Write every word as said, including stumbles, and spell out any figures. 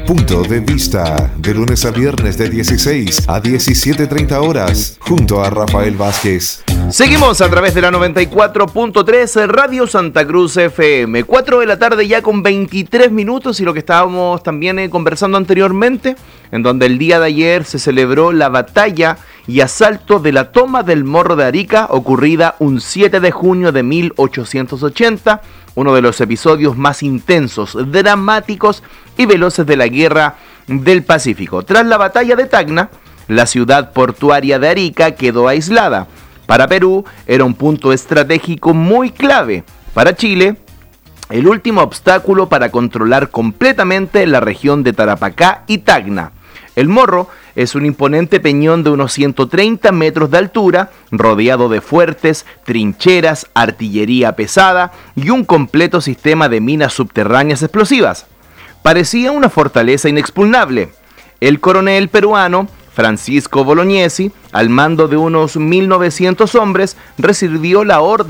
Punto de Vista, de lunes a viernes de dieciséis a diecisiete treinta horas, junto a Rafael Vázquez. Seguimos a través de la noventa y cuatro punto tres Radio Santa Cruz F M. cuatro de la tarde ya con veintitrés minutos, y lo que estábamos también eh, conversando anteriormente, en donde el día de ayer se celebró la batalla y asalto de la toma del Morro de Arica, ocurrida un siete de junio de mil ochocientos ochenta, uno de los episodios más intensos, dramáticos y veloces de la Guerra del Pacífico. Tras la batalla de Tacna, la ciudad portuaria de Arica quedó aislada. Para Perú era un punto estratégico muy clave. Para Chile, el último obstáculo para controlar completamente la región de Tarapacá y Tacna. El Morro es un imponente peñón de unos ciento treinta metros de altura, rodeado de fuertes, trincheras, artillería pesada y un completo sistema de minas subterráneas explosivas. Parecía una fortaleza inexpugnable. El coronel peruano Francisco Bolognesi, al mando de unos mil novecientos hombres, recibió la orden